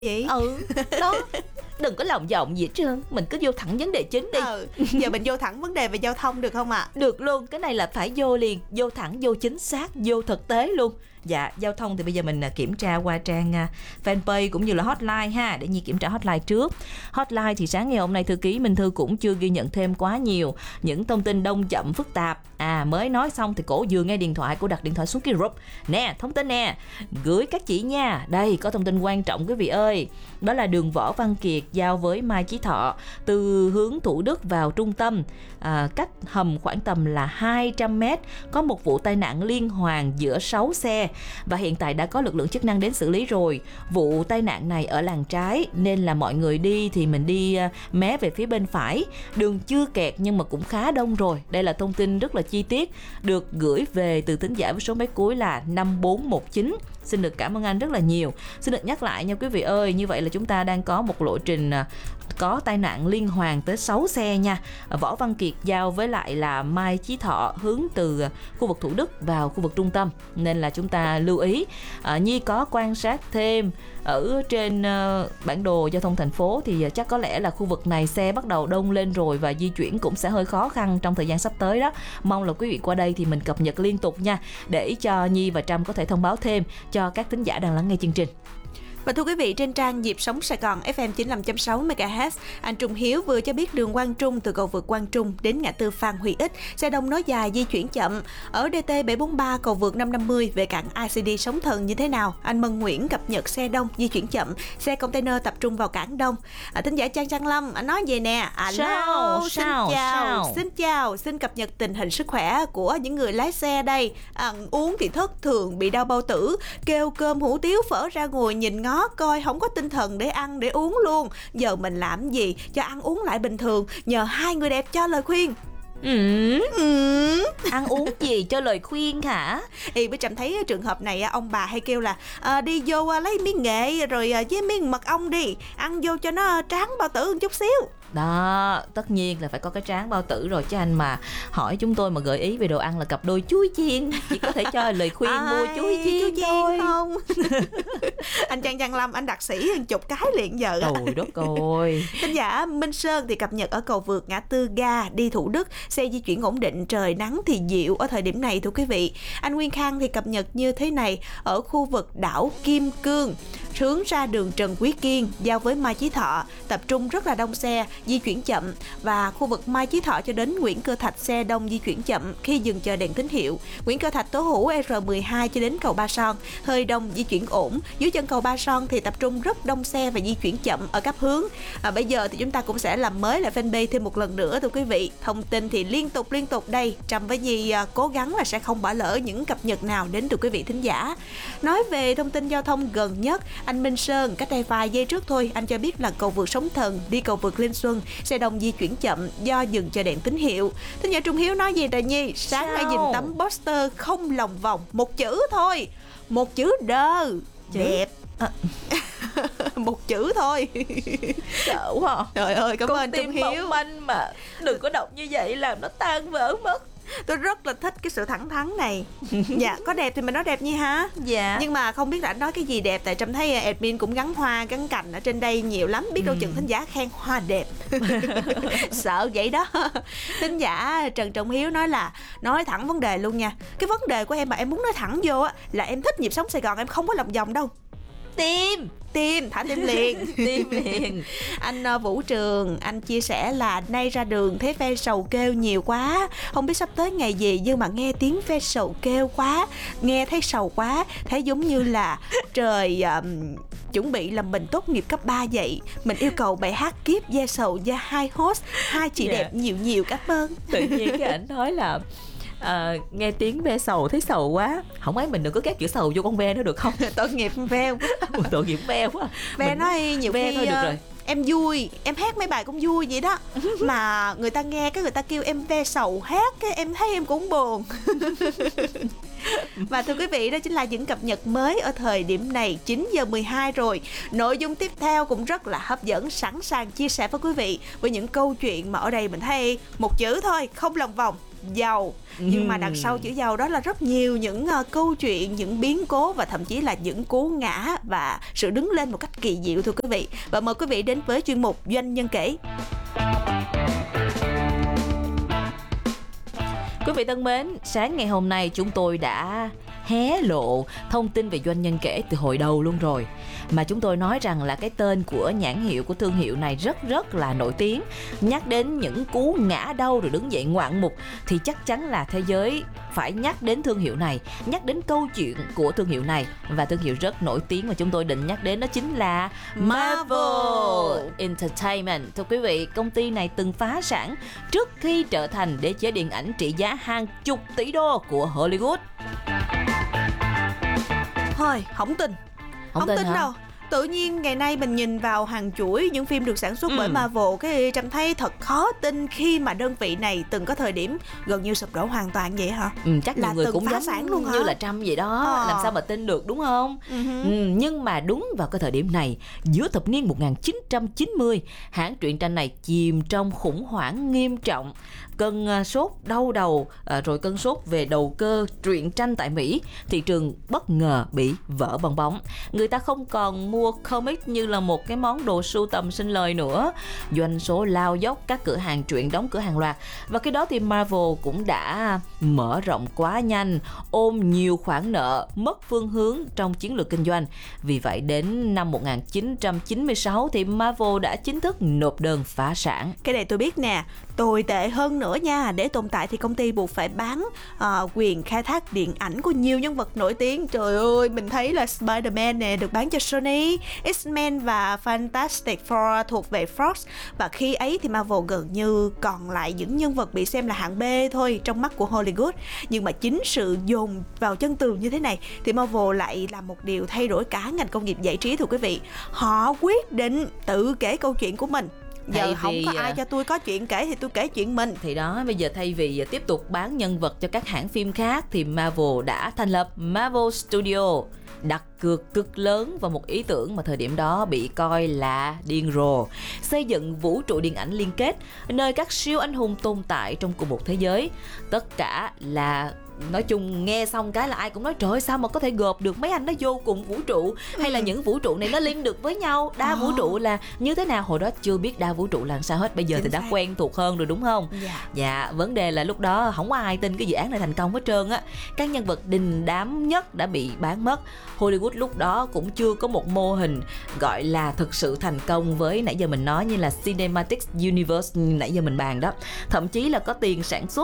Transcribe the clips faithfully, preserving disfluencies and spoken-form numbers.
Vậy? Ừ, đó. Đừng có lòng vòng gì hết trơn, mình cứ vô thẳng vấn đề chính đi. Ừ, giờ mình vô thẳng vấn đề về giao thông được không ạ? À? Được luôn, cái này là phải vô liền, vô thẳng, vô chính xác, vô thực tế luôn. Dạ, giao thông thì bây giờ mình kiểm tra qua trang fanpage cũng như là hotline ha, để Nhi kiểm tra hotline trước. Hotline thì sáng ngày hôm nay thư ký Minh Thư cũng chưa ghi nhận thêm quá nhiều những thông tin đông chậm phức tạp. À, mới nói xong thì cổ vừa nghe điện thoại, cô đặt điện thoại xuống cái group. Nè, thông tin nè, gửi các chị nha. Đây, có thông tin quan trọng quý vị ơi. Đó là đường Võ Văn Kiệt giao với Mai Chí Thọ từ hướng Thủ Đức vào trung tâm, à, cách hầm khoảng tầm là hai trăm mét. Có một vụ tai nạn liên hoàn giữa sáu xe và hiện tại đã có lực lượng chức năng đến xử lý rồi. Vụ tai nạn này ở làn trái nên là mọi người đi thì mình đi mé về phía bên phải. Đường chưa kẹt nhưng mà cũng khá đông rồi. Đây là thông tin rất là chi tiết được gửi về từ thính giả với số máy cuối là năm bốn một chín. Xin được cảm ơn anh rất là nhiều. Xin được nhắc lại nha quý vị ơi, như vậy là chúng ta đang có một lộ trình có tai nạn liên hoàn tới sáu xe nha. Võ Văn Kiệt giao với lại là Mai Chí Thọ hướng từ khu vực Thủ Đức vào khu vực trung tâm, nên là chúng ta lưu ý. à, Nhi có quan sát thêm ở trên uh, bản đồ giao thông thành phố thì chắc có lẽ là khu vực này xe bắt đầu đông lên rồi và di chuyển cũng sẽ hơi khó khăn trong thời gian sắp tới đó. Mong là quý vị qua đây thì mình cập nhật liên tục nha, để cho Nhi và Trâm có thể thông báo thêm cho các thính giả đang lắng nghe chương trình. Và thưa quý vị, trên trang Nhịp Sống Sài Gòn ép em chín mươi lăm chấm sáu mê ga héc, anh Trung Hiếu vừa cho biết đường Quang Trung từ cầu vượt Quang Trung đến ngã tư Phan Huy Ích, xe đông nối dài di chuyển chậm. Ở đê tê bảy bốn ba cầu vượt năm năm mươi về cảng i xê đê Sóng Thần như thế nào? Anh Mân Nguyễn cập nhật xe đông di chuyển chậm, xe container tập trung vào cảng đông. À, thính giả Trang Trang Lâm, anh nói về nè. Alo, sao, xin sao, chào, sao? xin chào, xin cập nhật tình hình sức khỏe của những người lái xe đây. Ăn uống thì thất thường, bị đau bao tử, kêu cơm hủ tiếu phở ra ngồi nhìn ngó coi, không có tinh thần để ăn để uống luôn. Giờ mình làm gì cho ăn uống lại bình thường? Nhờ hai người đẹp cho lời khuyên. Ừ. Ừ. Ăn uống gì cho lời khuyên hả? Ê, bữa Trâm thấy trường hợp này ông bà hay kêu là à, đi vô lấy miếng nghệ rồi với miếng mật ong đi, ăn vô cho nó tráng bao tử một chút xíu. Đó, tất nhiên là phải có cái tráng bao tử rồi chứ anh mà hỏi chúng tôi mà gợi ý về đồ ăn là cặp đôi chuối chiên, chỉ có thể cho lời khuyên à, mua chuối chiên, chuối chiên thôi không. Anh Trang Trang Lâm, anh đặc sĩ hơn chục cái liền giờ. Trời đất ơi. Thính giả Minh Sơn thì cập nhật ở cầu vượt ngã tư ga đi Thủ Đức, xe di chuyển ổn định, trời nắng thì dịu ở thời điểm này thưa quý vị. Anh Nguyên Khang thì cập nhật như thế này, ở khu vực đảo Kim Cương hướng ra đường Trần Quý Kiên giao với Mai Chí Thọ tập trung rất là đông xe, di chuyển chậm, và khu vực Mai Chí Thọ cho đến Nguyễn Cơ Thạch xe đông di chuyển chậm khi dừng chờ đèn tín hiệu. Nguyễn Cơ Thạch Tố Hữu R mười hai cho đến cầu Ba Son hơi đông, di chuyển ổn. Dưới chân cầu Ba Son thì tập trung rất đông xe và di chuyển chậm ở các hướng. À, bây giờ thì chúng ta cũng sẽ làm mới lại fanpage thêm một lần nữa thưa quý vị. Thông tin thì liên tục liên tục đây. Trâm với Nhi à, cố gắng là sẽ không bỏ lỡ những cập nhật nào đến từ quý vị thính giả. Nói về thông tin giao thông gần nhất, anh Minh Sơn cách đây vài giây trước thôi, anh cho biết là cầu vượt Sóng Thần đi cầu vượt Linh Xuân, xe đông di chuyển chậm do dừng chờ đèn tín hiệu. Thính giả Trung Hiếu nói gì rồi Nhi? Sáng nay nhìn tấm poster không lòng vòng, một chữ thôi, một chữ đơ, chữ? Đẹp. À. Một chữ thôi. Sợ quá. Trời ơi, cảm con ơn Trung Hiếu. Con tim mỏng manh mà, đừng có đọc như vậy làm nó tan vỡ mất. Tôi rất là thích cái sự thẳng thắn này. Dạ, có đẹp thì mình nói đẹp như ha. Dạ. Nhưng mà không biết là anh nói cái gì đẹp, tại Trâm thấy admin cũng gắn hoa gắn cành ở trên đây nhiều lắm, biết đâu ừ. chừng thính giả khen hoa đẹp. Sợ vậy đó. Thính giả Trần Trọng Hiếu nói là nói thẳng vấn đề luôn nha. Cái vấn đề của em mà em muốn nói thẳng vô á là em thích Nhịp Sống Sài Gòn, em không có lòng vòng đâu. Tim Tim, thả tim liền. Tim liền. Anh uh, Vũ Trường, anh chia sẻ là nay ra đường thấy ve sầu kêu nhiều quá, không biết sắp tới ngày gì nhưng mà nghe tiếng ve sầu kêu quá, nghe thấy sầu quá, thấy giống như là trời um, chuẩn bị làm mình tốt nghiệp cấp ba vậy. Mình yêu cầu bài hát Kiếp ve sầu do hai host, hai chị yeah. đẹp nhiều nhiều, cảm ơn. Tự nhiên cái ảnh nói là À, nghe tiếng ve sầu thấy sầu quá, không ấy mình đừng có két chữ sầu vô con ve nữa được không? Tội nghiệp ve quá. Tội nghiệp ve quá. Ve mình nói nhiều ve khi thôi được rồi. Em vui, em hát mấy bài cũng vui vậy đó. Mà người ta nghe cái người ta kêu em ve sầu hát, cái em thấy em cũng buồn. Và thưa quý vị, đó chính là những cập nhật mới ở thời điểm này, chín giờ mười hai rồi. Nội dung tiếp theo cũng rất là hấp dẫn, sẵn sàng chia sẻ với quý vị với những câu chuyện mà ở đây mình thấy một chữ thôi, không lòng vòng, giàu. Nhưng mà đằng sau chữ giàu đó là rất nhiều những uh, câu chuyện, những biến cố và thậm chí là những cú ngã và sự đứng lên một cách kỳ diệu thưa quý vị. Và mời quý vị đến với chuyên mục Doanh nhân kể. Quý vị thân mến, sáng ngày hôm nay chúng tôi đã hé lộ thông tin về Doanh nhân kể từ hồi đầu luôn rồi. Mà chúng tôi nói rằng là cái tên của nhãn hiệu, của thương hiệu này rất rất là nổi tiếng. Nhắc đến những cú ngã đau rồi đứng dậy ngoạn mục thì chắc chắn là thế giới phải nhắc đến thương hiệu này, nhắc đến câu chuyện của thương hiệu này. Và thương hiệu rất nổi tiếng mà chúng tôi định nhắc đến đó chính là Marvel Entertainment. Thưa quý vị, công ty này từng phá sản trước khi trở thành đế chế điện ảnh trị giá hàng chục tỷ đô của Hollywood. Thôi, không tin. Không, không tin, tin hả? đâu. Tự nhiên ngày nay mình nhìn vào hàng chuỗi những phim được sản xuất Ừ. bởi Marvel, cái Trâm thấy thật khó tin khi mà đơn vị này từng có thời điểm gần như sụp đổ hoàn toàn vậy hả? Ừ, chắc Là nhiều người từng cũng phá giống sản luôn hả? như là Trump vậy đó. Ờ. Làm sao mà tin được, đúng không? Uh-huh. Ừ, nhưng mà đúng vào cái thời điểm này, giữa thập niên một nghìn chín trăm chín mươi, hãng truyện tranh này chìm trong khủng hoảng nghiêm trọng. Cơn à, sốt đau đầu, à, rồi cơn sốt về đầu cơ truyện tranh tại Mỹ, thị trường bất ngờ bị vỡ bong bóng. Người ta không còn mua comic như là một cái món đồ sưu tầm sinh lời nữa. Doanh số lao dốc, các cửa hàng truyện đóng cửa hàng loạt. Và cái đó thì Marvel cũng đã mở rộng quá nhanh, ôm nhiều khoản nợ, mất phương hướng trong chiến lược kinh doanh. Vì vậy đến năm một nghìn chín trăm chín mươi sáu thì Marvel đã chính thức nộp đơn phá sản. Cái này tôi biết nè. Tồi tệ hơn nữa nha, để tồn tại thì công ty buộc phải bán uh, quyền khai thác điện ảnh của nhiều nhân vật nổi tiếng. Trời ơi, mình thấy là Spider-Man nè được bán cho Sony, X-Men và Fantastic Four thuộc về Fox. Và khi ấy thì Marvel gần như còn lại những nhân vật bị xem là hạng B thôi trong mắt của Hollywood. Nhưng mà chính sự dồn vào chân tường như thế này thì Marvel lại làm một điều thay đổi cả ngành công nghiệp giải trí thưa quý vị. Họ quyết định tự kể câu chuyện của mình. Giờ Thay không vì, có ai cho tôi có chuyện kể thì tôi kể chuyện mình. Thì đó, bây giờ thay vì tiếp tục bán nhân vật cho các hãng phim khác thì Marvel đã thành lập Marvel Studio, đặt cược cực lớn vào một ý tưởng mà thời điểm đó bị coi là điên rồ: xây dựng vũ trụ điện ảnh liên kết, nơi các siêu anh hùng tồn tại trong cùng một thế giới. Tất cả là, nói chung nghe xong cái là ai cũng nói trời ơi, sao mà có thể gộp được mấy anh nó vô cùng vũ trụ, hay là những vũ trụ này nó liên được với nhau. Đa vũ trụ là như thế nào, hồi đó chưa biết đa vũ trụ là sao hết, bây giờ Chính thì đã xác. quen thuộc hơn rồi đúng không? Dạ. Dạ, vấn đề là lúc đó không có ai tin cái dự án này thành công hết trơn á. Các nhân vật đình đám nhất đã bị bán mất. Hollywood lúc đó cũng chưa có một mô hình gọi là thực sự thành công với nãy giờ mình nói như là Cinematic Universe nãy giờ mình bàn đó. Thậm chí là có tiền sản xuất,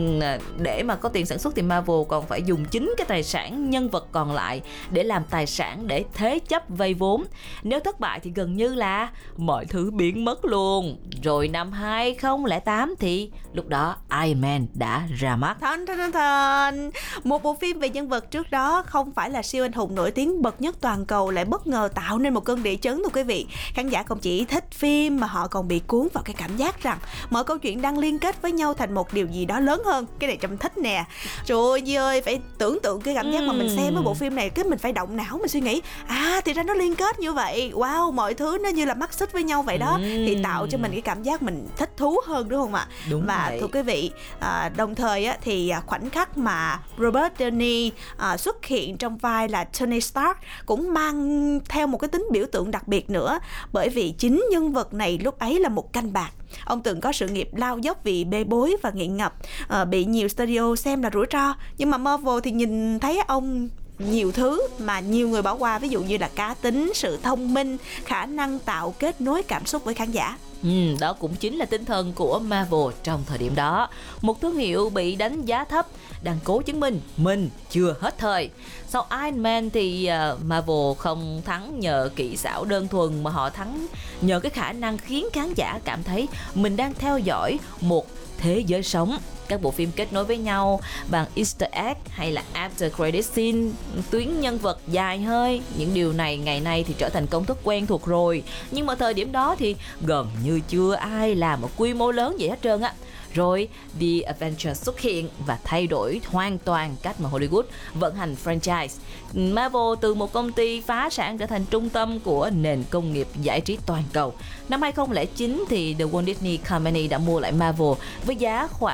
để mà có tiền sản xuất thì Marvel còn phải dùng chính cái tài sản nhân vật còn lại để làm tài sản để thế chấp vay vốn. Nếu thất bại thì gần như là mọi thứ biến mất luôn. Rồi năm hai không không tám thì lúc đó Iron Man đã ra mắt. Thân, thân, thân, thân. Một bộ phim về nhân vật trước đó không phải là siêu anh hùng nổi tiếng bậc nhất toàn cầu lại bất ngờ tạo nên một cơn địa chấn thưa quý vị. Khán giả không chỉ thích phim mà họ còn bị cuốn vào cái cảm giác rằng mọi câu chuyện đang liên kết với nhau thành một điều gì đó lớn hơn. Cái này Trâm thích nè. Trời ơi Nhi ơi, phải tưởng tượng cái cảm giác mà mình xem cái bộ phim này, cái mình phải động não, mình suy nghĩ à thì ra nó liên kết như vậy. Wow, mọi thứ nó như là mắc xích với nhau vậy đó. Uhm. Thì tạo cho mình cái cảm giác mình thích thú hơn đúng không ạ? Đúng Và vậy. thưa quý vị, à, đồng thời á, thì khoảnh khắc mà Robert Downey à, xuất hiện trong vai là Tony Stark cũng mang theo một cái tính biểu tượng đặc biệt nữa, bởi vì chính nhân vật này lúc ấy là một canh bạc. Ông từng có sự nghiệp lao dốc vì bê bối và nghiện ngập, à, bị nhiều studio xem là rủi ro. Nhưng mà Marvel thì nhìn thấy ông nhiều thứ mà nhiều người bỏ qua, ví dụ như là cá tính, sự thông minh, khả năng tạo kết nối cảm xúc với khán giả. Ừ, đó cũng chính là tinh thần của Marvel trong thời điểm đó. Một thương hiệu bị đánh giá thấp đang cố chứng minh mình chưa hết thời. Sau Iron Man thì uh, Marvel không thắng nhờ kỹ xảo đơn thuần, mà họ thắng nhờ cái khả năng khiến khán giả cảm thấy mình đang theo dõi một thế giới sống. Các bộ phim kết nối với nhau bằng Easter egg hay là after credit scene, tuyến nhân vật dài hơi. Những điều này ngày nay thì trở thành công thức quen thuộc rồi. Nhưng mà thời điểm đó thì gần như chưa ai làm ở quy mô lớn vậy hết trơn á. Rồi The Avengers xuất hiện và thay đổi hoàn toàn cách mà Hollywood vận hành franchise. Marvel từ một công ty phá sản trở thành trung tâm của nền công nghiệp giải trí toàn cầu. Năm hai không không chín thì The Walt Disney Company đã mua lại Marvel với giá khoảng bốn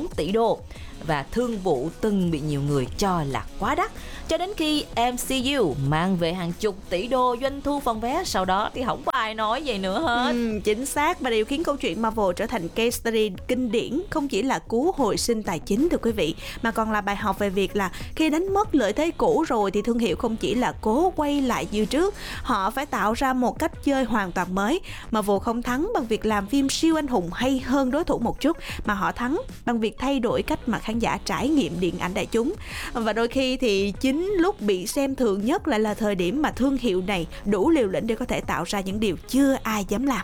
bốn tỷ đô và thương vụ từng bị nhiều người cho là quá đắt, cho đến khi em xê u mang về hàng chục tỷ đô doanh thu phòng vé, sau đó thì không có ai nói vậy nữa hết. Ừ, chính xác. Và điều khiến câu chuyện Marvel trở thành case study kinh điển không chỉ là cứu hồi sinh tài chính thưa quý vị, mà còn là bài học về việc là khi đánh mất lợi thế cũ rồi thì thương hiệu không chỉ là cố quay lại như trước, họ phải tạo ra một cách chơi hoàn toàn mới. Marvel không thắng bằng việc làm phim siêu anh hùng hay hơn đối thủ một chút, mà họ thắng bằng việc thay đổi cách mà khán giả trải nghiệm điện ảnh đại chúng. Và đôi khi thì chính lúc bị xem thường nhất lại là thời điểm mà thương hiệu này đủ liều lĩnh để có thể tạo ra những điều chưa ai dám làm.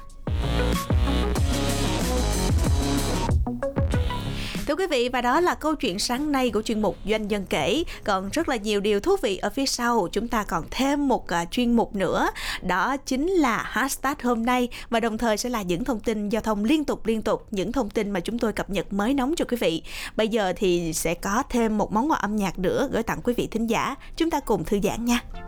Thưa quý vị, và đó là câu chuyện sáng nay của chuyên mục Doanh nhân kể. Còn rất là nhiều điều thú vị ở phía sau. Chúng ta còn thêm một uh, chuyên mục nữa, đó chính là hashtag hôm nay, và đồng thời sẽ là những thông tin giao thông liên tục liên tục, những thông tin mà chúng tôi cập nhật mới nóng cho quý vị. Bây giờ thì sẽ có thêm một món quà âm nhạc nữa gửi tặng quý vị thính giả. Chúng ta cùng thư giãn nha.